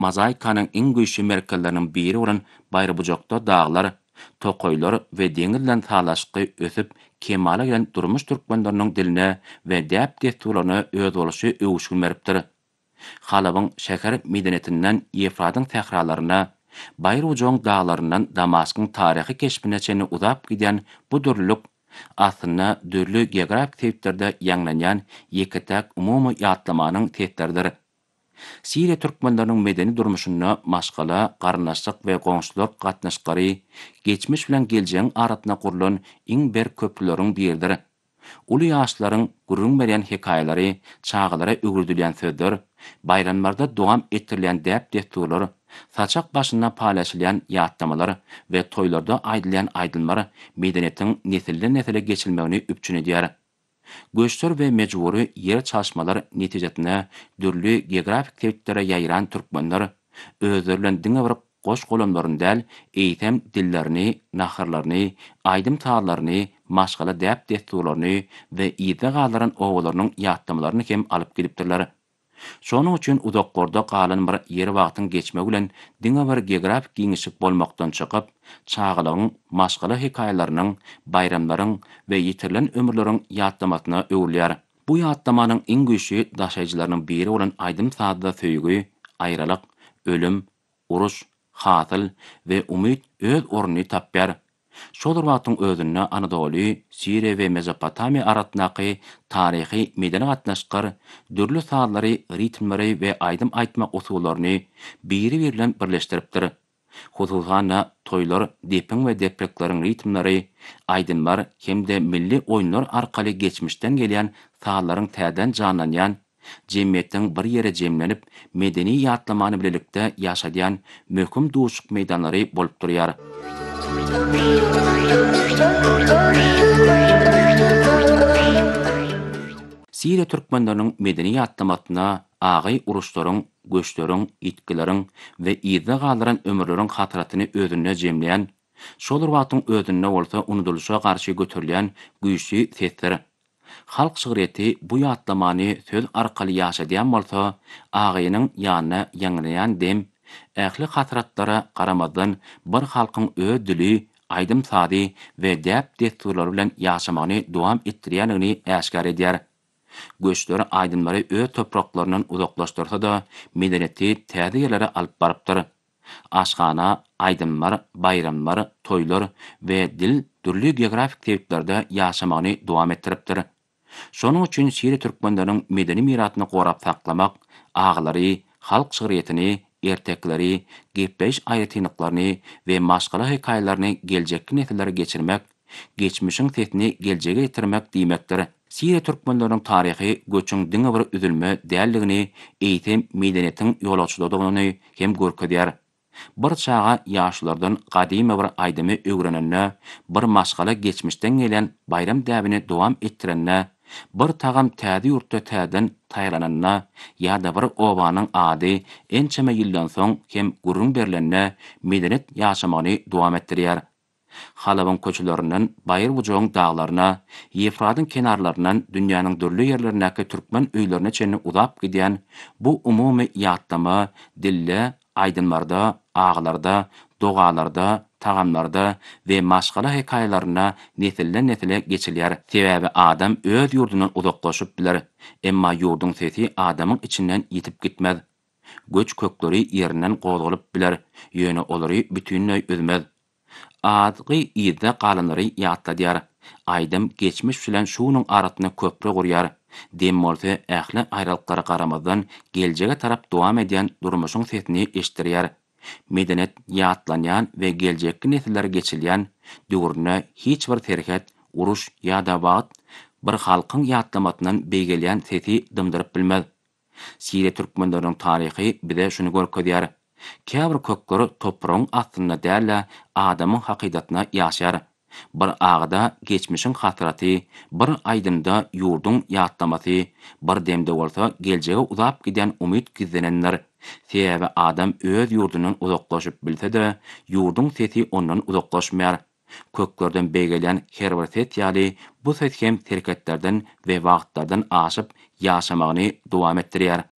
mozaikanyň iň güýçli merkezleriniň biri bolan Baýrabujokda daglar, tokoýlar we deňizden talaşky ösüp kemale gelen durmuş türkmenleriniň diline we däp desturlaryna öz boluşy öwüşülmeripdir. Halabyň şeker medeniyetinden Efradyň tähralaryna, Baýrabujok daglaryndan Damaskyň taryhy keşbine çenli uzap giden bu dürlük aslında dürlü geografik teýplerde ýanglanýan ýeketäk umumy ýatlamanyň teýtleridir. Siriýa türkmenleriniň medeni durmuşyna maşgala, garnaşlyk we goňşuluk gatnaşykary geçmiş bilen geljegiň arasyna kurulan iň bir köprüleriň biridir. Uly ýaşlaryň gurrun berýän hekaýalary, çağalara öwürdilýän sözler, bayramlarda dowam etdirilýän däp desturlar, saçak başyna palaşylýan ýatlamalar we toýlarda aýdylýan aýdylmar medeniyetiň nesilden nesile geçilmegini üpçün edýär. Göçler we mejburi ýer çalışmalar netijesinde dürli geografik teýplere ýaýran türkmenler özlerinden diňe bir goş golanlaryny däl, eýtem dillerini, naharlaryny, aýdym taýlaryny, maşgala däp desturlaryny we ýyda galaryň owalarynyň ýatlamalarını hem alyp gelipdirler. Şonuň üçin uzaklarda galan bir ýer wagtyň geçmegi bilen diňe bir geografik giňişik bolmakdan çykyp, çağalaryň, maşgala hekaýalarynyň, bayramlaryň we ýitirilen ömürleriň ýatlamasyna öwürlýär. Bu ýatlamanyň iň güýçli daşaýjylarynyň biri bolan aýdym taýda söýgü, aýralyk, ölüm, uruş, hatyl we umyt öz ornuny tapýar. Şol wagtyň özünde Anadolu, Siriýa we Mesopotamiýa arasynaky taryhy medeni gatnaşyklary, dürli sahlary, ritmlary we aýdym aýtmak usullaryny biri bilen birleşdiripdir. Hususan toýlar, depiň we deprekleriň ritmlary, aýdymlar hemde milli oýunlar arkaly geçmişden gelýän sahlaryň täden janlanýan, jemgyýetiň bir ýere jemlenip medeni ýatlamany bilelikde ýaşadýan möhüm duşuk meýdanlary bolup durýar. Siriýa türkmenleriniň medeni ýatlamasyna agy uruşlaryň, göçleriň, itkileriň we ýyda galaryň ömürleriň hatyratyny özünde jemleýän, şol wagtyň özünde bolsa unuduluşa garşy göterilýän güýçli sesler. Halk şygyryty bu ýatlamany söz arkaly ýaşadýan bolsa, agynyň ýanyna ýanglaýan dem, ähli hatyratlara garamadan bir halkyň öz dili, aýdym sady we däp desturlary bilen ýaşamany dowam etdirýänligini äşkar edýär. Göçler aýdymlary öz topraklarynyň uzaklaşdyrsa da, medeniyeti täze ýerlere alyp barypdyr. Aşgana, aýdymlar, bayramlar, toýlar we dil türli geografik teýplerde ýaşamany dowam etdiripdir. Şonuň üçin Siriýa türkmenleriniň medeni mirasyny gorap saklamak, aglary, halk şygyrytyny, ertekleri, gepleş aýrytynyklaryny we maşgala hekaýalaryny geljekki nesillere geçirmek, geçmişiň sesini geljege getirmek diýmekdir. Siriýa türkmenleriniň taryhy göçüň diňe bir üzülme däldigini, eýtem medeniyetiň ýolagçylygyny hem görkezýär. Bir çağa ýaşlardan gadymy bir aýdymy öwrenenne, bir maşgala geçmişden gelen bayram däbini dowam etdirenine, bir tagam täze ýurtda täden taýlananna ýa-da bir obanyň ady ençeme ýyldan soň hem gurrun berilenne medeniyet ýaşamany dowam etdirýär. Halabyň köçülerinden Baýrabujok daglaryna, Efradyň kenarlaryndan dünýäniň dürli ýerlerindäki türkmen öýlerine çenli uzap gidýän bu umumy ýatlama dille, aýdymlarda, aglarda, dogalarda, tagamlarda we maşgala hekaýalaryna nesilden nesile geçilýär. Sebäbi adam öz ýurdundan uzaklaşyp biler, emma ýurdun sesi adamyň içinden ýitip gitmez. Göç kökleri ýerinden gozgalyp biler, ýöne olary bütünlüği özmez. Adgy ýyda galanlary ýatladýar. Aýdym geçmiş bilen şunyň arasyna köprü gurýar. Dem bolsa ähli aýralyklara garamadan geljege tarap dowam edýän durmuşyň sesini eşitdirýär. Medeniyet ýatlanýan we geljekki nesillere geçilýän, döwrüne hiç bir terhet, uruş ýa-da wagt bir halkyň ýatlamatyndan beýgelýän sesi dymdyryp bilmez. Siriýa türkmenleriniň taryhy bize şunu görkezýär. Käbir kökleri topragyň astynda däl, adamyň hakykatyna ýaşar. Bir agda geçmişiň hatyraty, bir aýdymda ýurdun ýatlamasy, bir demde bolsa geljege uzap giden umyt gizlenenler. Sebäbi adam öz ýurdundan uzaklaşyp bilse-de, ýurdun sesi ondan uzaklaşmaýar. Köklerden beýgelýän her bir ses ýaly bu ses hem terketlerden we wagtlardan aşyp ýaşamagyny dowam etdirýär.